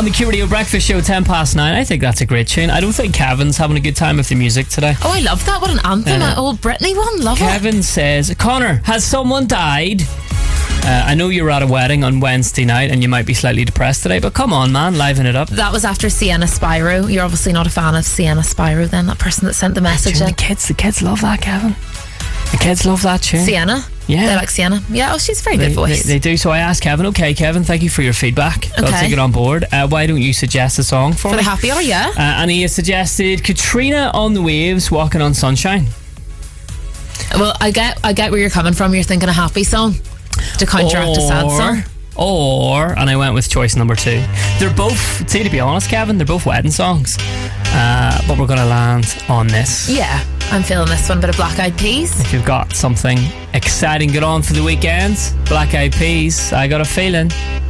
the Q Radio Breakfast Show, 9:10. I think that's a great tune. I don't think Kevin's having a good time with the music today. Oh, I love that. What an anthem. An old Britney one. Love Kevin says, Connor, has someone died? I know you were at a wedding on Wednesday night and you might be slightly depressed today, but come on, man, liven it up. That was after Sienna Spyro. You're obviously not a fan of Sienna Spyro then, that person that sent the message in. The kids love that, Kevin. The kids love that tune. Sienna? Yeah. They like Sienna? Yeah, oh, she's a very good voice. They do. So I asked Kevin, okay, Kevin, thank you for your feedback. Okay. I'll take it on board. Why don't you suggest a song for me? the happy hour, yeah. And he has suggested Katrina on the Waves, Walking on Sunshine. Well, I get where you're coming from. You're thinking a happy song to counteract a sad song. And I went with choice number 2. They're both, see, to be honest, Kevin, they're both wedding songs. But we're going to land on this. Yeah, I'm feeling this one. Bit of Black Eyed Peas. If you've got something exciting going on for the weekend, Black Eyed Peas, I got a feeling.